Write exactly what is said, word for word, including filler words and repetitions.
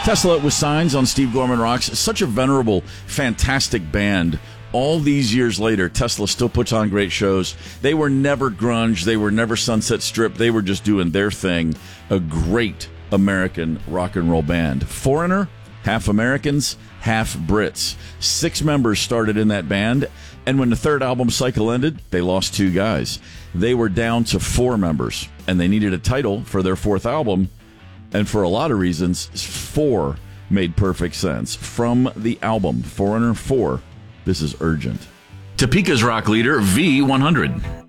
Tesla with Signs on Steve Gorman Rocks. Such a venerable, fantastic band. All these years later, Tesla still puts on great shows. They were never grunge. They were never Sunset Strip. They were just doing their thing. A great American rock and roll band. Foreigner, half Americans, half Brits. Six members started in that band, and when the third album cycle ended, they lost two guys. They were down to four members, and they needed a title for their fourth album, and for a lot of reasons, four made perfect sense. From the album Foreigner four, this is Urgent. Topeka's rock leader, V one hundred.